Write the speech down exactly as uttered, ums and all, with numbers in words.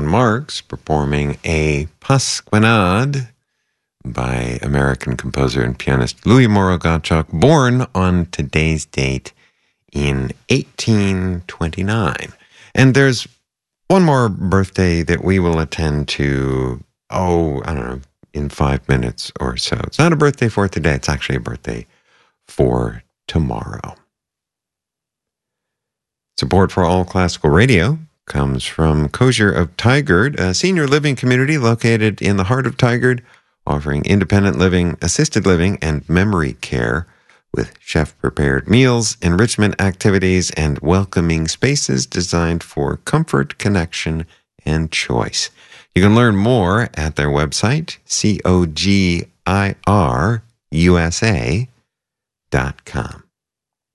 John Marks performing a Pasquinade by American composer and pianist Louis Moreau Gottschalk, born on today's date in eighteen twenty-nine. And there's one more birthday that we will attend to, oh, I don't know, in five minutes or so. It's not a birthday for today. It's actually a birthday for tomorrow. Support for All Classical Radio comes from Kosher of Tigard, a senior living community located in the heart of Tigard, offering independent living, assisted living, and memory care with chef-prepared meals, enrichment activities, and welcoming spaces designed for comfort, connection, and choice. You can learn more at their website, C O G I R U S A dot com.